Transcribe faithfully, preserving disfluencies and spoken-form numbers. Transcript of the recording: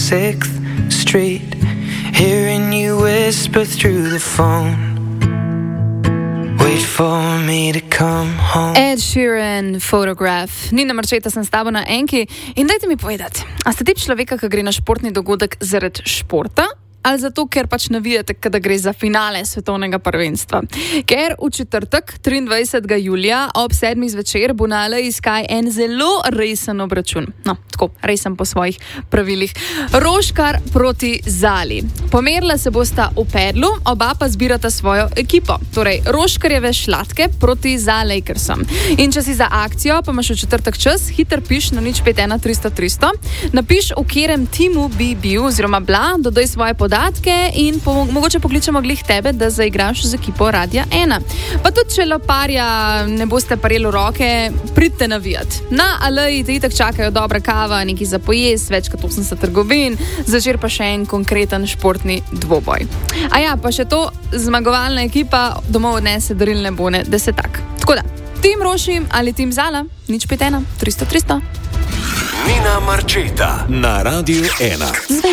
sixth street, hearing you whisper through the phone. Wait for me to come home. Ed Sheeran, Photograph. Nina Marčeta, sem s tabo na enki. In dajte mi povedati, a ste tip človeka, ki gre na športni dogodek zaradi športa? Ali zato, ker pač navijate, kada gre za finale svetovnega prvenstva. Ker v četrtek, triindvajsetega julija, ob sedmih zvečer bo na L A Sky en zelo resen obračun. No, tako, resen po svojih pravilih. Roškar proti Zali. Pomerila se bosta v pedlu, oba pa zbirata svojo ekipo. Torej, Roškarjeve šlatke proti za Lakersom. In če si za akcijo, pa imaš v četrtek čas, hiter piš na nič pet ena tristo tristo, napiš, v katerem timu bi bil, oziroma bla, dodaj svoje podatke in po, mogoče pokličemo glih tebe, da zaigraš z ekipo Radia ena. Pa tudi, če loparja ne boste pareli roke, pridite navijat. Na Aleji te itak čakajo dobra kava, neki za pojest, več kot osemdeset trgovin, zvečer pa še en konkreten športni dvoboj. A ja, pa še to, zmagovalna ekipa domov odnese darilne bone desetak. Tako da, tim Rošim ali tim Zala, nič pet ena tristo tristo. Nina Marčeta na Radiu ena.